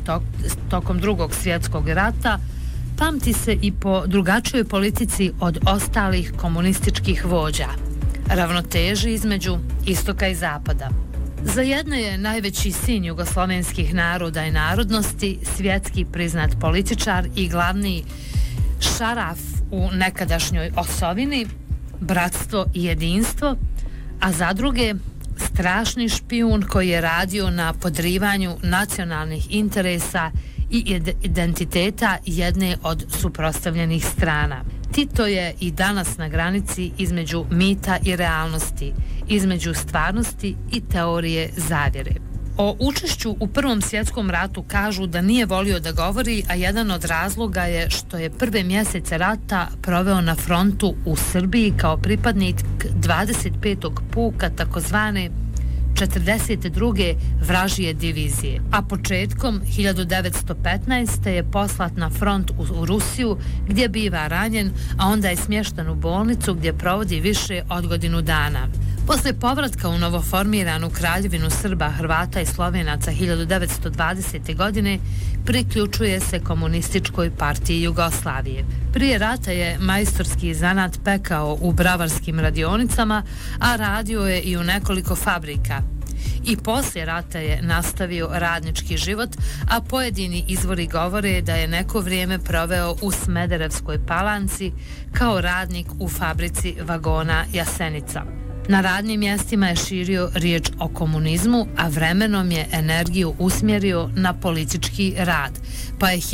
tokom Drugog svjetskog rata, pamti se i po drugačijoj politici od ostalih komunističkih vođa, ravnoteži između istoka i zapada. Za jedne je najveći sin jugoslovenskih naroda i narodnosti, svjetski priznat političar i glavni šaraf u nekadašnjoj osovini, bratstvo i jedinstvo, a za druge strašni špijun koji je radio na podrivanju nacionalnih interesa i identiteta jedne od suprotstavljenih strana. Tito je i danas na granici između mita i realnosti, između stvarnosti i teorije zavjere. O učešću u Prvom svjetskom ratu kažu da nije volio da govori, a jedan od razloga je što je prve mjesece rata proveo na frontu u Srbiji kao pripadnik 25. puka takozvane 42. vražije divizije, a početkom 1915. je poslat na front u Rusiju gdje biva ranjen, a onda je smješten u bolnicu gdje provodi više od godinu dana. Posle povratka u novoformiranu Kraljevinu Srba, Hrvata i Slovenaca 1920. godine priključuje se Komunističkoj partiji Jugoslavije. Prije rata je majstorski zanat pekao u bravarskim radionicama, a radio je i u nekoliko fabrika. I poslije rata je nastavio radnički život, a pojedini izvori govore da je neko vrijeme proveo u Smederevskoj Palanci kao radnik u fabrici vagona Jasenica. Na radnim mjestima je širio riječ o komunizmu, a vremenom je energiju usmjerio na politički rad, pa je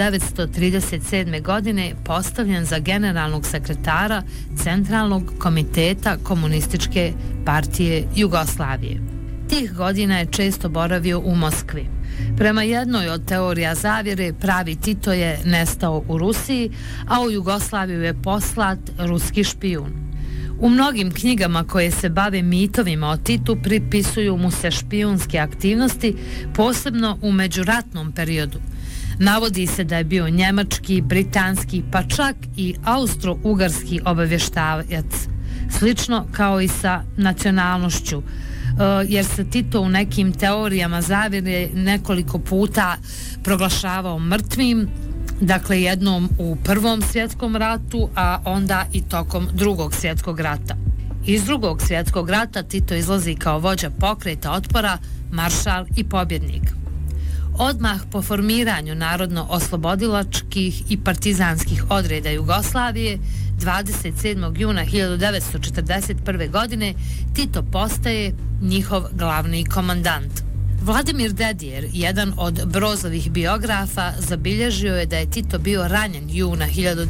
1937. godine postavljen za generalnog sekretara Centralnog komiteta Komunističke partije Jugoslavije. Tih godina je često boravio u Moskvi. Prema jednoj od teorija zavjere, pravi Tito je nestao u Rusiji, a u Jugoslaviju je poslat ruski špijun. U mnogim knjigama koje se bave mitovima o Titu pripisuju mu se špijunske aktivnosti, posebno u međuratnom periodu. Navodi se da je bio njemački, britanski, pa čak i austro-ugarski obavještavac, slično kao i sa nacionalnošću, jer se Tito u nekim teorijama zavjere nekoliko puta proglašavao mrtvim, dakle jednom u Prvom svjetskom ratu, a onda i tokom Drugog svjetskog rata. Iz Drugog svjetskog rata Tito izlazi kao vođa pokreta otpora, maršal i pobjednik. Odmah po formiranju narodno-oslobodilačkih i partizanskih odreda Jugoslavije, 27. juna 1941. godine, Tito postaje njihov glavni komandant. Vladimir Dedijer, jedan od Brozovih biografa, zabilježio je da je Tito bio ranjen juna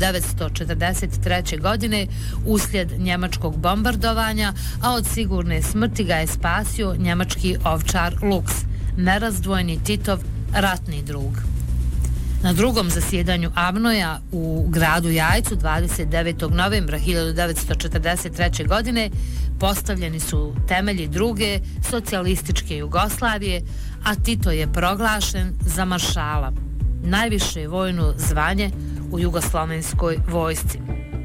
1943. godine uslijed njemačkog bombardovanja, a od sigurne smrti ga je spasio njemački ovčar Lux, nerazdvojni Titov ratni drug. Na drugom zasjedanju AVNOJ-a u gradu Jajcu 29. novembra 1943. godine postavljeni su temelji druge socijalističke Jugoslavije, a Tito je proglašen za maršala, najviše vojno zvanje u jugoslovenskoj vojsci.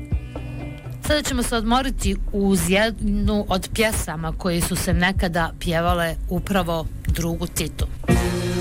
Sada ćemo se odmoriti uz jednu od pjesama koje su se nekada pjevale upravo drugu Titu.